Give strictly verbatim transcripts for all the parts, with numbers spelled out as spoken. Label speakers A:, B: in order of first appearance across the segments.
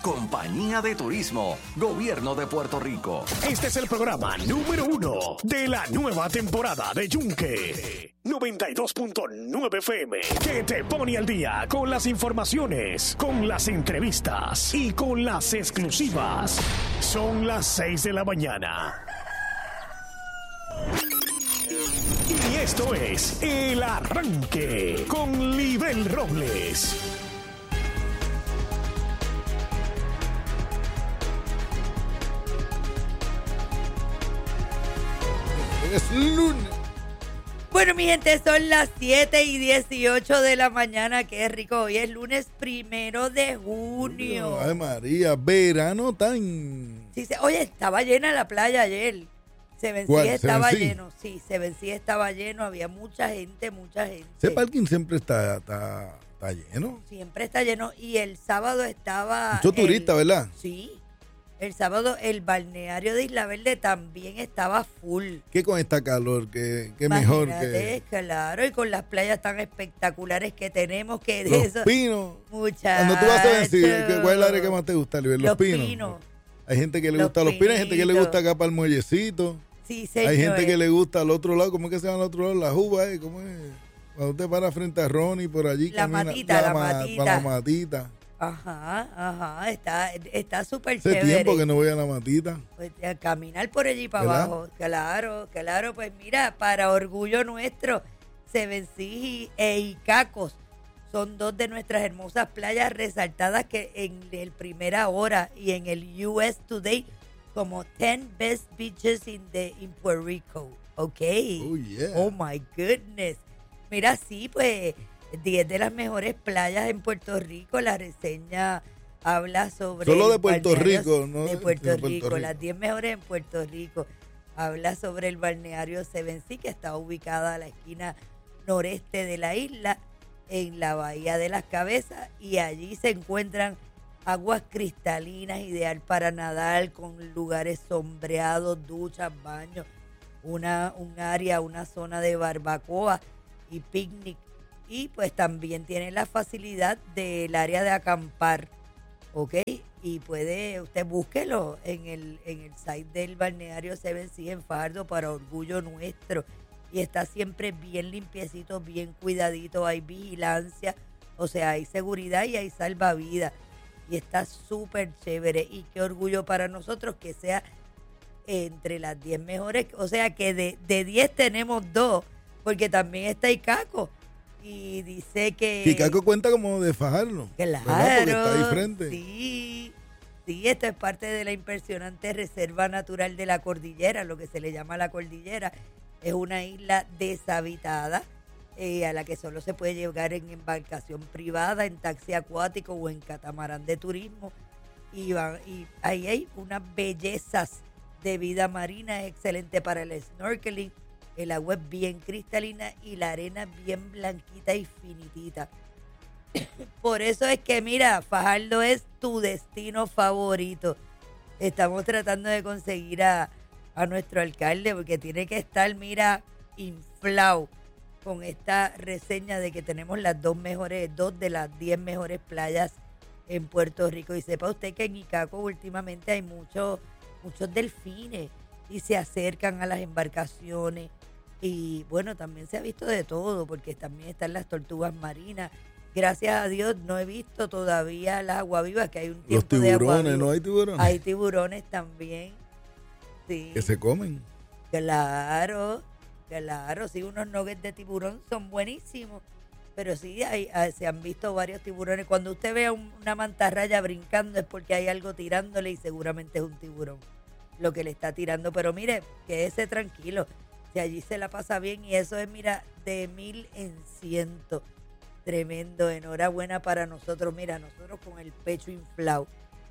A: Compañía de Turismo, Gobierno de Puerto Rico.
B: Este es el programa número uno de la nueva temporada de Yunque. noventa y dos punto nueve F M, que te pone al día con las informaciones, con las entrevistas y con las exclusivas. Son las seis de la mañana. Y esto es El Arranque con Libel Robles.
C: Es lunes.
D: Bueno, mi gente, son las siete y dieciocho de la mañana. Qué rico. Hoy es lunes primero de junio.
C: Ay, María, verano tan...
D: Sí, se, oye, estaba llena la playa ayer. Se vencía, estaba
C: ¿Se vencía?
D: lleno. Sí, se vencía, estaba lleno. Había mucha gente, mucha gente.
C: Ese parking siempre está, está, está lleno.
D: Siempre está lleno. Y el sábado estaba...
C: Mucho turista,
D: el,
C: ¿verdad?
D: Sí. El sábado el balneario de Isla Verde también estaba full.
C: ¿Qué con esta calor? ¿Qué, qué mejor
D: Imagínate,
C: que
D: claro, y con las playas tan espectaculares que tenemos que de
C: Los
D: eso...
C: Pinos?
D: Muchachos.
C: Cuando tú vas a decir, ¿cuál es el área que más te gusta, Oliver? Los,
D: Los
C: Pinos.
D: Pinos.
C: Hay gente que le
D: Los
C: gusta los Pinos, hay gente que le
D: Pinitos.
C: gusta acá para el muellecito.
D: Sí, señor.
C: Hay gente que le gusta al otro lado. ¿Cómo es que se llama al otro lado? La Juba, ¿eh? ¿Cómo es? Cuando usted para frente a Ronnie por allí.
D: La
C: camina,
D: matita, la
C: ma-
D: matita.
C: La matita.
D: Ajá, ajá, está está súper
C: Hace
D: chévere.
C: tiempo que no voy a la matita.
D: Pues, a caminar por allí para
C: ¿Verdad?
D: abajo. Claro, claro, pues mira, para orgullo nuestro, Sevencí e Icacos son dos de nuestras hermosas playas resaltadas que en el Primera Hora y en el U S Today como ten best beaches in the in Puerto Rico. Ok.
C: Oh, yeah.
D: Oh my goodness. Mira, sí, pues diez de las mejores playas en Puerto Rico. La reseña habla sobre...
C: Solo de
D: el
C: Puerto
D: balneario
C: Rico, ¿no?
D: De Puerto,
C: De Puerto
D: Rico,
C: Rico.
D: las diez mejores en Puerto Rico. Habla sobre el balneario Sevencí, que está ubicada a la esquina noreste de la isla, en la Bahía de las Cabezas, y allí se encuentran aguas cristalinas, ideal para nadar, con lugares sombreados, duchas, baños, una, un área, una zona de barbacoa y picnic. Y pues también tiene la facilidad del área de acampar, ¿ok? Y puede, usted búsquelo en el, en el site del balneario Sevencí en Fajardo para orgullo nuestro. Y está siempre bien limpiecito, bien cuidadito, hay vigilancia, o sea, hay seguridad y hay salvavidas. Y está súper chévere. Y qué orgullo para nosotros que sea entre las diez mejores, o sea que de, de diez tenemos dos, porque también está Icaco. Y dice que...
C: Icaco cuenta como de Fajardo.
D: Claro,
C: ¿verdad? Porque está ahí frente.
D: sí, sí, esto es parte de la impresionante Reserva Natural de la Cordillera, lo que se le llama la Cordillera. Es una isla deshabitada eh, a la que solo se puede llegar en embarcación privada, en taxi acuático o en catamarán de turismo. Y, va- y ahí hay unas bellezas de vida marina, es excelente para el snorkeling. El agua es bien cristalina y la arena bien blanquita y finitita. Por eso es que, mira, Fajardo es tu destino favorito. Estamos tratando de conseguir a, a nuestro alcalde porque tiene que estar, mira, inflado con esta reseña de que tenemos las dos mejores, dos de las diez mejores playas en Puerto Rico. Y sepa usted que en Icaco últimamente hay muchos, muchos delfines y se acercan a las embarcaciones. Y bueno, también se ha visto de todo, porque también están las tortugas marinas. Gracias a Dios no he visto todavía las aguavivas, que hay un
C: Los
D: tiempo de
C: tiburones,
D: aguavivas.
C: ¿no hay tiburones?
D: Hay tiburones también. Sí.
C: Que se comen.
D: Claro, claro, sí, unos nuggets de tiburón son buenísimos. Pero sí, hay, hay- se han visto varios tiburones. Cuando usted ve a un- una mantarraya brincando es porque hay algo tirándole y seguramente es un tiburón lo que le está tirando. Pero mire, quédese tranquilo, que allí se la pasa bien y eso es, mira, de mil en ciento. Tremendo, enhorabuena para nosotros. Mira, nosotros con el pecho inflado.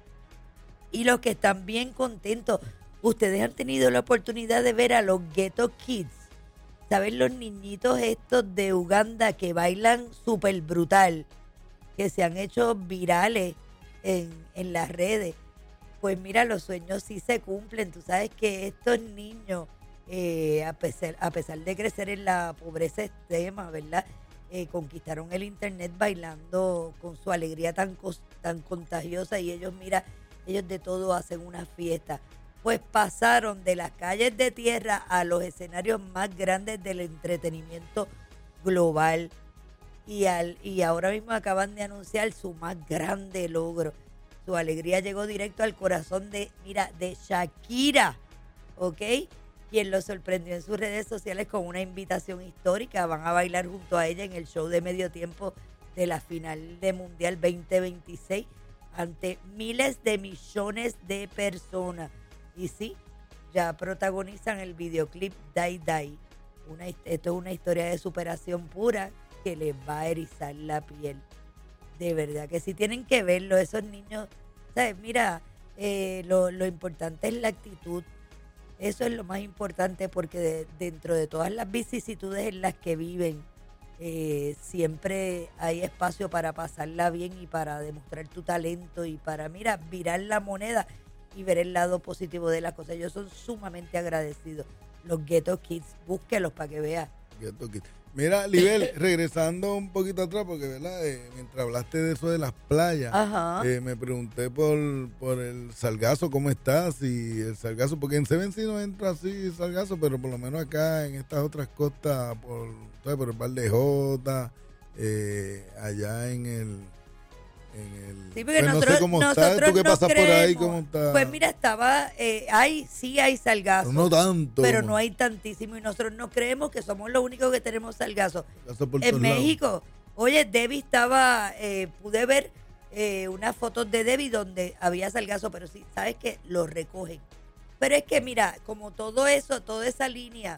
D: Y los que están bien contentos, ustedes han tenido la oportunidad de ver a los Ghetto Kids. ¿Saben los niñitos estos de Uganda que bailan súper brutal? Que se han hecho virales en, en las redes. Pues mira, los sueños sí se cumplen. Tú sabes que estos niños, eh, a, pesar, a pesar de crecer en la pobreza extrema, ¿verdad? eh, conquistaron el internet bailando con su alegría tan, cos- tan contagiosa y ellos, mira, ellos de todo hacen una fiesta. Pues pasaron de las calles de tierra a los escenarios más grandes del entretenimiento global. Y, al, y ahora mismo acaban de anunciar su más grande logro. Su alegría llegó directo al corazón de, mira, de Shakira, ¿ok? Quien lo sorprendió en sus redes sociales con una invitación histórica. Van a bailar junto a ella en el show de medio tiempo de la final de Mundial veinte veintiséis ante miles de millones de personas. Y sí, ya protagonizan el videoclip Die Die. Una, esto es una historia de superación pura que les va a erizar la piel. De verdad que sí, tienen que verlo. Esos niños, ¿sabes? Mira, eh, lo, lo importante es la actitud. Eso es lo más importante porque de, dentro de todas las vicisitudes en las que viven, eh, siempre hay espacio para pasarla bien y para demostrar tu talento y para, mira, virar la moneda y ver el lado positivo de las cosas. Ellos son sumamente agradecidos. Los Ghetto Kids, búsquelos para que veas.
C: Ghetto Kids. Mira, Libel, regresando un poquito atrás, porque verdad, eh, mientras hablaste de eso de las playas, eh, me pregunté por, por el sargazo, ¿cómo estás? Y el sargazo, porque en Seven sí no entra así sargazo, pero por lo menos acá en estas otras costas, por, ¿sabes? Por el Bar de Jota, eh, allá en el... En el
D: Sí, porque
C: pues
D: nosotros,
C: no sé cómo
D: nosotros
C: está, tú que
D: no
C: pasas
D: creemos.
C: por ahí, ¿cómo está?
D: Pues mira, estaba, eh, hay, sí hay sargazo,
C: no tanto.
D: pero no hay tantísimo y nosotros no creemos que somos los únicos que tenemos sargazo. En México, lados. Oye, Debbie estaba, eh, pude ver eh, unas fotos de Debbie donde había sargazo, pero sí, sabes que lo recogen. Pero es que mira, como todo eso, toda esa línea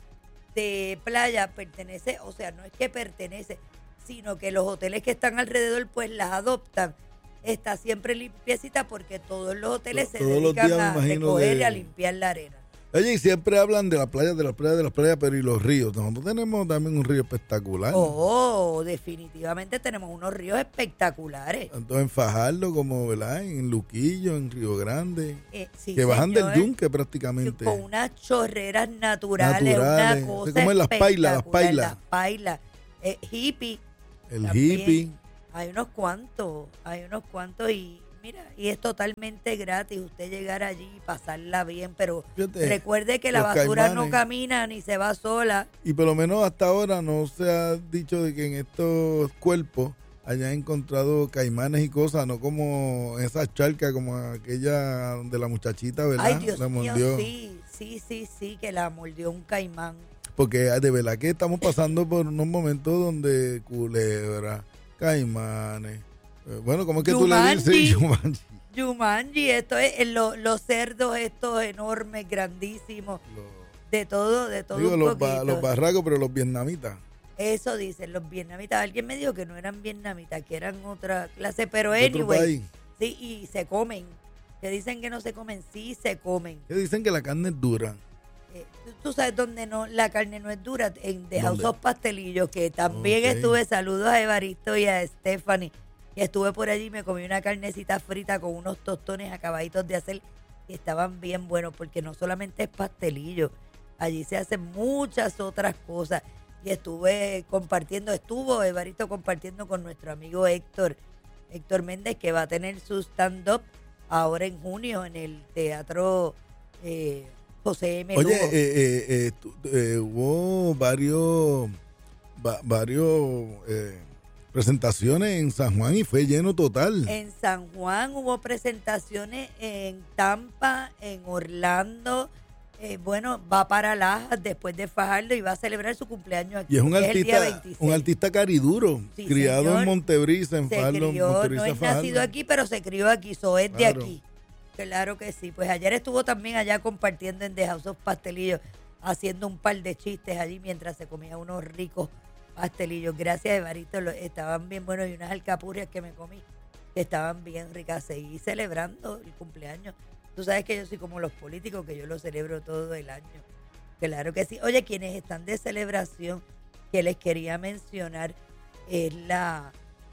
D: de playa pertenece, o sea, no es que pertenece, sino que los hoteles que están alrededor pues las adoptan. Está siempre limpiecita porque todos los hoteles todos se dedican días, a recoger y a limpiar la arena.
C: Oye, y siempre hablan de las playas, de las playas, de las playas, pero ¿y los ríos? Nosotros tenemos también un río espectacular.
D: Oh, definitivamente tenemos unos ríos espectaculares.
C: Tanto en Fajardo como, ¿verdad? En Luquillo, en Río Grande.
D: Eh, sí,
C: que bajan
D: señor,
C: del yunque prácticamente.
D: Con unas chorreras naturales,
C: naturales.
D: una cosa
C: como en las pailas, las pailas.
D: Las pailas. Eh, hippie.
C: El
D: también.
C: hippie.
D: Hay unos cuantos, hay unos cuantos y mira, y es totalmente gratis usted llegar allí y pasarla bien, pero Fíjate, recuerde que la basura caimanes, no camina ni se va sola.
C: Y por lo menos hasta ahora no se ha dicho de que en estos cuerpos hayan encontrado caimanes y cosas, no como esas charcas como aquella de la muchachita, ¿verdad?
D: Ay, Dios
C: la
D: mío,
C: mordió.
D: sí, sí, sí, sí, que la mordió un caimán.
C: Porque de verdad que estamos pasando por unos momentos donde culebra, caimanes, eh, bueno, ¿cómo es que
D: Yumanji,
C: tú le dices? Yumanji.
D: Yumanji, esto es eh, lo, los cerdos estos enormes, grandísimos, lo, de todo, de todo
C: digo,
D: un
C: los,
D: poquito.
C: ba, los barracos, pero los vietnamitas.
D: Eso dicen los vietnamitas. Alguien me dijo que no eran vietnamitas, que eran otra clase, pero
C: ¿De
D: anyway, sí, y se comen. Que dicen que no se comen, sí se comen.
C: Que dicen que la carne es dura.
D: Eh, ¿tú, tú sabes dónde no la carne no es dura, en The House of Pastelillos, que también okay. estuve, saludos a Evaristo y a Stephanie, que estuve por allí y me comí una carnecita frita con unos tostones acabaditos de hacer y estaban bien buenos, porque no solamente es pastelillo, allí se hacen muchas otras cosas. Y estuve compartiendo, estuvo Evaristo compartiendo con nuestro amigo Héctor, Héctor Méndez, que va a tener su stand-up ahora en junio en el Teatro eh, José M. Lugo.
C: Oye, eh, eh, eh, tu, eh, hubo varios, va, varios eh, presentaciones en San Juan y fue lleno total.
D: En San Juan hubo presentaciones en Tampa, en Orlando. Eh, bueno, va para Lajas después de Fajardo y va a celebrar su cumpleaños aquí.
C: Y es un artista, es un artista cariduro, sí, criado señor, en Montebrisa, en
D: se
C: Fajardo.
D: Crió,
C: Montebrisa,
D: no es
C: Fajardo.
D: nacido aquí, pero se crió aquí, so es
C: claro.
D: de aquí. Claro que sí. Pues ayer estuvo también allá compartiendo en The House of Pastelillos, haciendo un par de chistes allí mientras se comía unos ricos pastelillos. Gracias, Evaristo, lo, estaban bien buenos y unas alcapurrias que me comí, que estaban bien ricas. Seguí celebrando el cumpleaños. Tú sabes que yo soy como los políticos, que yo lo celebro todo el año. Claro que sí. Oye, quienes están de celebración, que les quería mencionar, es la,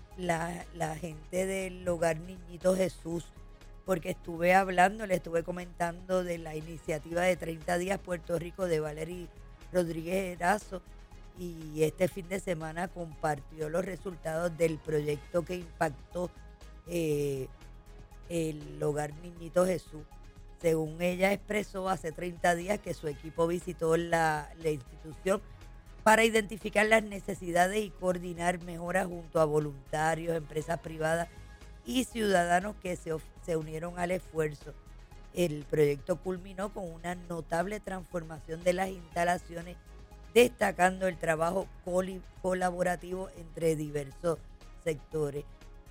D: la, la gente del Hogar Niñito Jesús, porque estuve hablando, le estuve comentando de la iniciativa de treinta días Puerto Rico de Valery Rodríguez Erazo, y este fin de semana compartió los resultados del proyecto que impactó eh, el Hogar Niñito Jesús. Según ella expresó hace treinta días que su equipo visitó la, la institución para identificar las necesidades y coordinar mejoras junto a voluntarios, empresas privadas y ciudadanos que se, se unieron al esfuerzo. El proyecto culminó con una notable transformación de las instalaciones, destacando el trabajo col- colaborativo entre diversos sectores.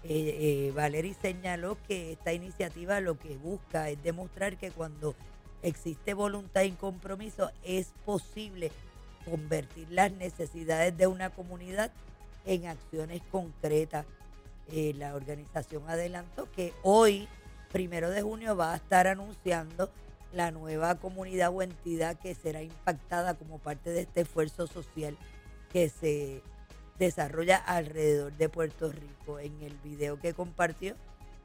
D: Eh, eh, Valery señaló que esta iniciativa lo que busca es demostrar que cuando existe voluntad y compromiso es posible convertir las necesidades de una comunidad en acciones concretas. Eh, la organización adelantó que hoy, primero de junio, va a estar anunciando la nueva comunidad o entidad que será impactada como parte de este esfuerzo social que se desarrolla alrededor de Puerto Rico. En el video que compartió,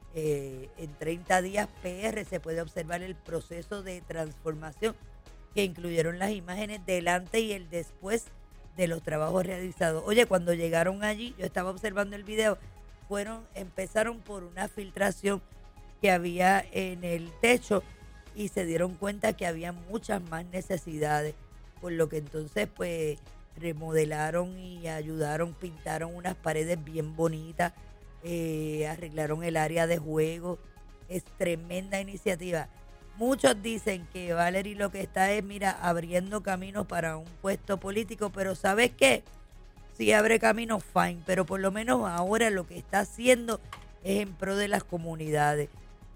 D: eh, en treinta días P R, se puede observar el proceso de transformación que incluyeron las imágenes del antes y el después de los trabajos realizados. Oye, cuando llegaron allí, yo estaba observando el video, fueron, empezaron por una filtración que había en el techo y se dieron cuenta que había muchas más necesidades, por lo que entonces pues remodelaron y ayudaron, pintaron unas paredes bien bonitas, eh, arreglaron el área de juego. Es tremenda iniciativa. Muchos dicen que Valery lo que está es, mira, abriendo caminos para un puesto político, pero ¿sabes qué? Si abre caminos, fine, pero por lo menos ahora lo que está haciendo es en pro de las comunidades.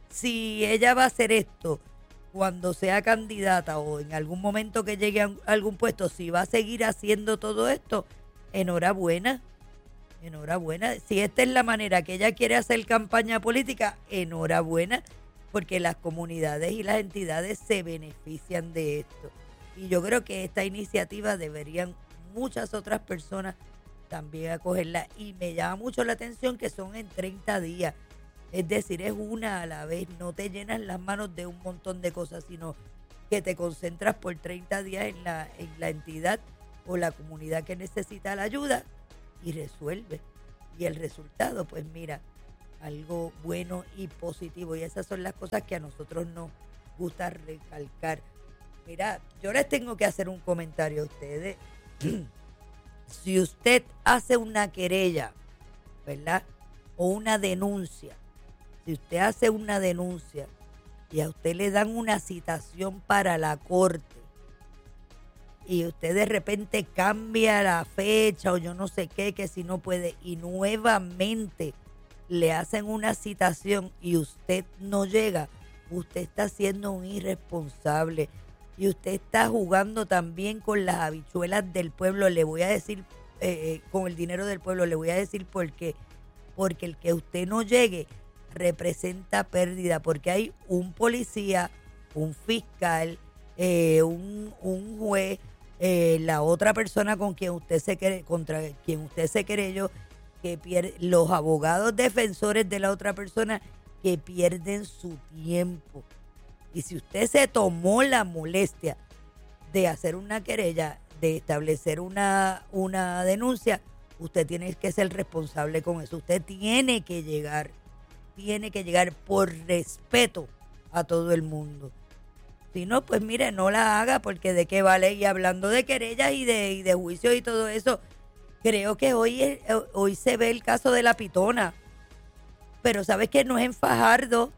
D: Si ella va a hacer esto cuando sea candidata o en algún momento que llegue a algún puesto, si va a seguir haciendo todo esto, enhorabuena, enhorabuena. Si esta es la manera que ella quiere hacer campaña política, enhorabuena, porque las comunidades y las entidades se benefician de esto. Y yo creo que esta iniciativa deberían muchas otras personas también acogerla. Y me llama mucho la atención que son en treinta días. Es decir, es una a la vez, no te llenas las manos de un montón de cosas, sino que te concentras por treinta días en la, en la entidad o la comunidad que necesita la ayuda y resuelve. Y el resultado, pues mira, algo bueno y positivo. Y esas son las cosas que a nosotros nos gusta recalcar. Mira, yo les tengo que hacer un comentario a ustedes. Si usted hace una querella, ¿verdad? O una denuncia. Si usted hace una denuncia y a usted le dan una citación para la corte y usted de repente cambia la fecha o yo no sé qué, que si no puede, y nuevamente le hacen una citación y usted no llega, usted está siendo un irresponsable y usted está jugando también con las habichuelas del pueblo. Le voy a decir, eh, con el dinero del pueblo, le voy a decir por qué. Porque el que usted no llegue representa pérdida, porque hay un policía, un fiscal, eh, un, un juez, eh, la otra persona con quien usted se quere, contra quien usted se querelló, que pierde, los abogados defensores de la otra persona que pierden su tiempo. Y si usted se tomó la molestia de hacer una querella, de establecer una, una denuncia, usted tiene que ser responsable con eso. Usted tiene que llegar, tiene que llegar por respeto a todo el mundo. Si no, pues mire, no la haga, porque de qué vale. Y hablando de querellas y de, y de juicios y todo eso, creo que hoy, hoy se ve el caso de la pitona. Pero ¿sabes qué? No es en Fajardo,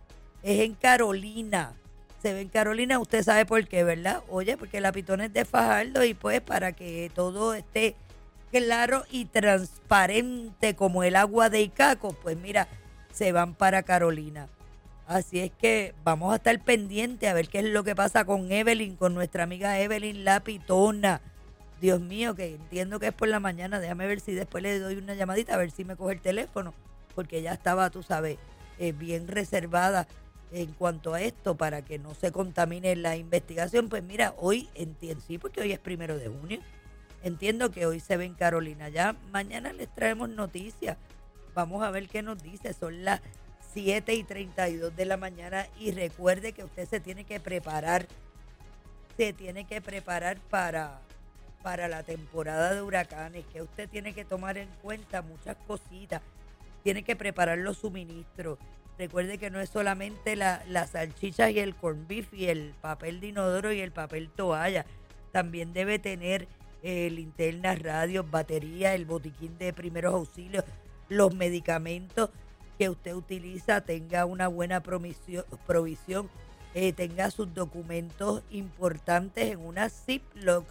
D: es en Carolina. Se ve en Carolina, usted sabe por qué, ¿verdad? Oye, porque la pitona es de Fajardo y pues para que todo esté claro y transparente como el agua de Icaco, pues mira, se van para Carolina. Así es que vamos a estar pendientes a ver qué es lo que pasa con Evelyn, con nuestra amiga Evelyn la pitona. Dios mío, que entiendo que es por la mañana. Déjame ver si después le doy una llamadita, a ver si me coge el teléfono, porque ella estaba, tú sabes, eh, bien reservada en cuanto a esto para que no se contamine la investigación. Pues mira, hoy entiendo, sí, porque hoy es primero de junio. Entiendo que hoy se ve en Carolina. Ya mañana les traemos noticias. Vamos a ver qué nos dice. Son las siete y treinta y dos de la mañana y recuerde que usted se tiene que preparar. Se tiene que preparar para, para la temporada de huracanes, que usted tiene que tomar en cuenta muchas cositas. Tiene que preparar los suministros. Recuerde que no es solamente la, las salchichas y el corned beef y el papel de inodoro y el papel toalla. También debe tener eh, linternas, radios, baterías, el botiquín de primeros auxilios, los medicamentos que usted utiliza, tenga una buena provisión, provisión eh, tenga sus documentos importantes en una Ziploc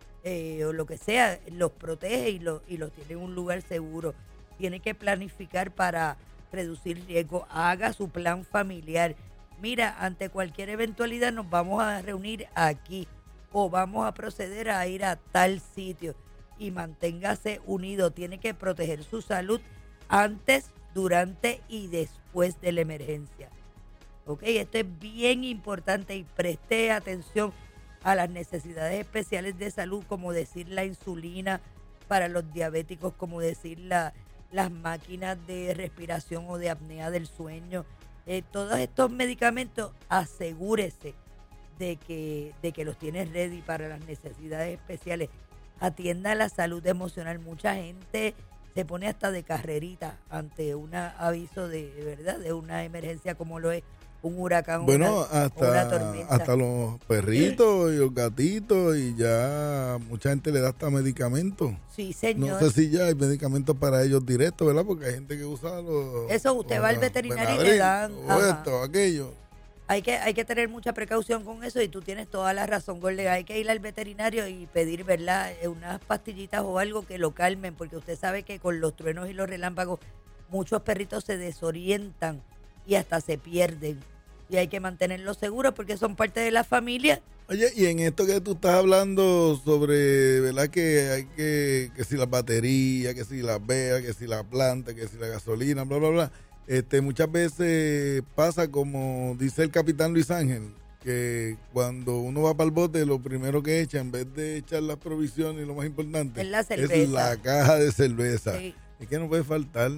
D: eh, o lo que sea, los protege y, lo, y los tiene en un lugar seguro. Tiene que planificar para reducir riesgo. Haga su plan familiar. Mira, ante cualquier eventualidad nos vamos a reunir aquí o vamos a proceder a ir a tal sitio y manténgase unido. Tiene que proteger su salud antes, durante y después de la emergencia. Ok, esto es bien importante y preste atención a las necesidades especiales de salud, como decir la insulina para los diabéticos, como decir la las máquinas de respiración o de apnea del sueño, eh, todos estos medicamentos, asegúrese de que, de que los tiene ready para las necesidades especiales. Atienda la salud emocional. Mucha gente se pone hasta de carrerita ante un aviso de, de verdad, de una emergencia como lo es un huracán
C: bueno,
D: una,
C: hasta,
D: una tormenta.
C: Hasta los perritos y los gatitos, y ya mucha gente le da hasta medicamentos.
D: Sí, señor.
C: No sé si ya hay medicamentos para ellos directos, ¿verdad? Porque hay gente que usa los...
D: Eso, usted
C: los,
D: va al veterinario y le dan...
C: O esto, aquello.
D: Hay que, hay que tener mucha precaución con eso y tú tienes toda la razón, Gordy. Hay que ir al veterinario y pedir, ¿verdad?, unas pastillitas o algo que lo calmen, porque usted sabe que con los truenos y los relámpagos muchos perritos se desorientan y hasta se pierden. Y hay que mantenerlos seguros porque son parte de la familia.
C: Oye, y en esto que tú estás hablando sobre, ¿verdad?, que hay que, que si las baterías, que si las veas, que si la planta, que si la gasolina, bla, bla, bla. Este, muchas veces pasa como dice el capitán Luis Ángel, que cuando uno va para el bote, lo primero que echa, en vez de echar las provisiones, lo más importante,
D: es la cerveza.
C: Es la caja de cerveza.
D: Sí.
C: Es que no puede faltar.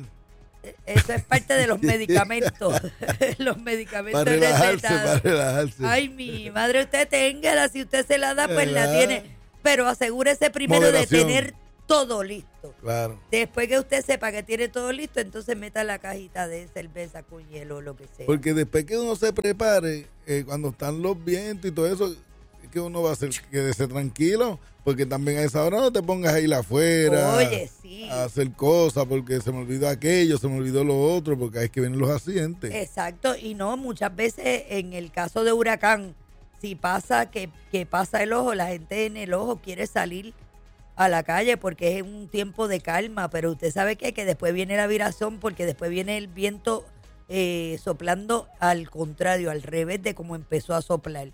D: Eso es parte de los medicamentos. Los medicamentos
C: para relajarse,
D: recetados.
C: para relajarse.
D: Ay, mi madre, usted téngala. Si usted se la da, pues la tiene. Pero asegúrese primero Moderación. de tener todo listo.
C: Claro.
D: Después que usted sepa que tiene todo listo, entonces meta la cajita de cerveza con hielo o lo que sea.
C: Porque después que uno se prepare, eh, cuando están los vientos y todo eso, es que uno va a hacer quédese tranquilo. Porque también a esa hora no te pongas a ir afuera.
D: Oye, sí.
C: A hacer cosas porque se me olvidó aquello, se me olvidó lo otro, porque hay que vienen los accidentes.
D: Exacto, y no, muchas veces en el caso de huracán, si pasa que, que pasa el ojo, la gente en el ojo quiere salir a la calle porque es un tiempo de calma, pero usted sabe que, que después viene la viración porque después viene el viento eh, soplando al contrario, al revés de como empezó a soplar.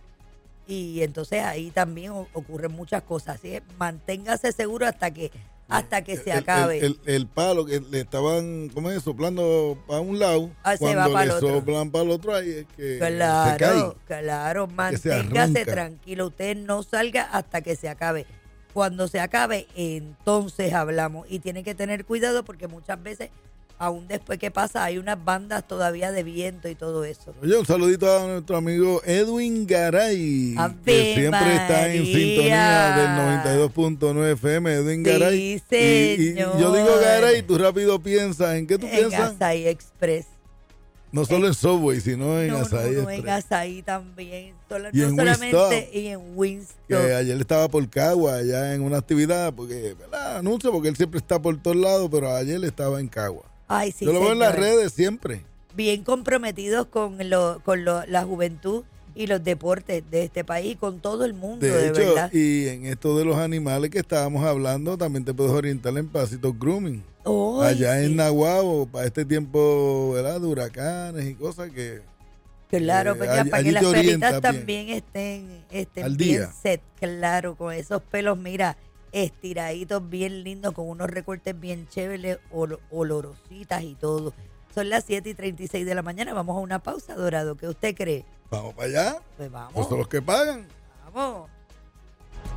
D: Y entonces ahí también ocurren muchas cosas. Así es, manténgase seguro hasta que hasta que se
C: el,
D: acabe.
C: El, el, el palo que le estaban, ¿cómo es? Soplando para un lado,
D: ah, se
C: cuando
D: va para
C: le
D: el otro.
C: soplan para el otro, ahí es que
D: claro,
C: se cae.
D: Claro, manténgase tranquilo. Usted no salga hasta que se acabe. Cuando se acabe, entonces hablamos. Y tiene que tener cuidado porque muchas veces, aún después que pasa, hay unas bandas todavía de viento y todo eso.
C: Oye, un saludito a nuestro amigo Edwin Garay,
D: Ave
C: que siempre
D: María.
C: está en sintonía del noventa y dos punto nueve F M. Edwin
D: sí,
C: Garay. Y, y yo digo Garay, tú rápido piensas, ¿en qué tú
D: en
C: piensas?
D: En Azaí Express.
C: No solo en Subway, sino en
D: no,
C: Azaí
D: no, no,
C: Express.
D: en Azaí también. Solo,
C: Y
D: no
C: en
D: solamente
C: Wingstop,
D: y en Wingstop.
C: Que ayer estaba por Cagua, allá en una actividad, porque, ¿verdad? Anuncio, porque él siempre está por todos lados, pero ayer estaba en Cagua.
D: Ay, sí,
C: yo lo veo en las
D: señor.
C: redes siempre.
D: Bien comprometidos con lo, con lo, la juventud y los deportes de este país, con todo el mundo,
C: de,
D: de
C: hecho,
D: verdad.
C: Y en esto de los animales que estábamos hablando, también te puedes orientar en Pasitos Grooming.
D: Oh,
C: allá
D: sí.
C: en Nahuabo, para este tiempo, ¿verdad? De huracanes y cosas que...
D: Claro,
C: eh,
D: pues,
C: allí,
D: para que
C: allí
D: las
C: te
D: perritas
C: orientas
D: también bien. estén, estén
C: Al
D: bien
C: día.
D: set, claro, con esos pelos, mira, estiraditos bien lindos, con unos recortes bien chéveres, ol- olorositas y todo. Son las siete y treinta y seis de la mañana, vamos a una pausa, Dorado, ¿qué usted cree?
C: Vamos para allá,
D: Pues vamos,
C: pues son los que pagan.
D: vamos.